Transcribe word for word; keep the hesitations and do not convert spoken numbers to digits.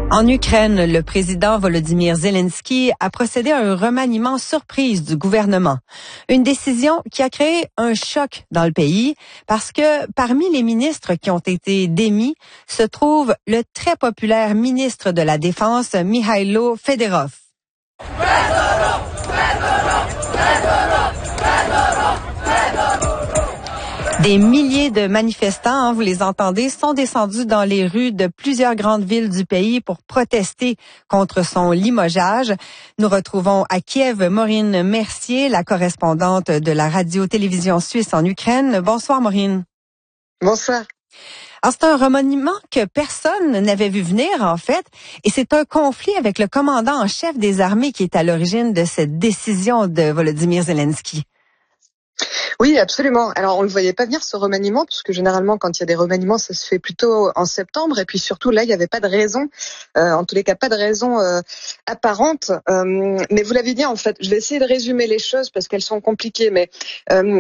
En Ukraine, le président Volodymyr Zelensky a procédé à un remaniement surprise du gouvernement. Une décision qui a créé un choc dans le pays parce que parmi les ministres qui ont été démis se trouve le très populaire ministre de la Défense, Mikhailo Fedorov. Des milliers de manifestants, hein, vous les entendez, sont descendus dans les rues de plusieurs grandes villes du pays pour protester contre son limogeage. Nous retrouvons à Kiev Maureen Mercier, la correspondante de la radio-télévision suisse en Ukraine. Bonsoir Maureen. Bonsoir. Alors, c'est un remaniement que personne n'avait vu venir, en fait, et c'est un conflit avec le commandant en chef des armées qui est à l'origine de cette décision de Volodymyr Zelensky. Oui, absolument. Alors, on ne le voyait pas venir, ce remaniement, puisque généralement, quand il y a des remaniements, ça se fait plutôt en septembre. Et puis surtout, là, il n'y avait pas de raison, euh, en tous les cas, pas de raison euh, apparente. Euh, mais vous l'avez dit, en fait, je vais essayer de résumer les choses parce qu'elles sont compliquées. Mais euh,